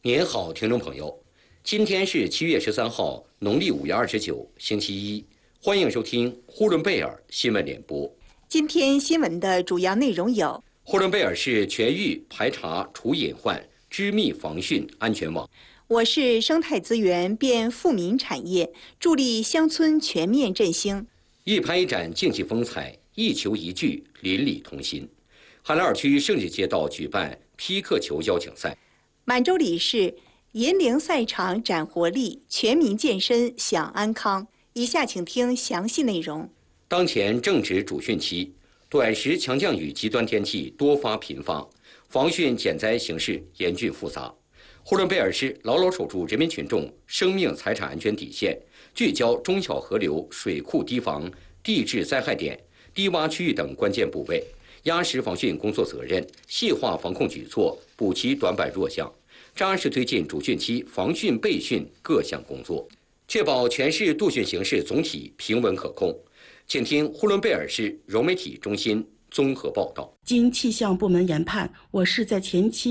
您好，听众朋友，今天是7月13号，农历5月29，星期一。欢迎收听呼伦贝尔新闻联播。 今天新闻的主要内容有： 呼伦贝尔市全域排查除隐患，织密防汛安全网； 我市生态资源变富民产业，助力乡村全面振兴； 一拍一展竞技风采，一球一句邻里同心；海拉尔区圣济街道举办匹克球邀请赛； 满洲里市银陵赛场展活力，全民健身享安康。以下请听详细内容。 当前正值主汛期，短时强降雨极端天气多发频发，防汛减灾形势严峻复杂。呼伦贝尔市牢牢守住人民群众生命财产安全底线，聚焦中小河流、水库堤防、地质灾害点、低洼区域等关键部位，压实防汛工作责任，细化防控举措，补齐短板弱项，扎实推进主汛期防汛备汛各项工作，确保全市杜汛形势总体平稳可控。请听呼伦贝尔市融媒体中心综合报道。 经气象部门研判，我市在前期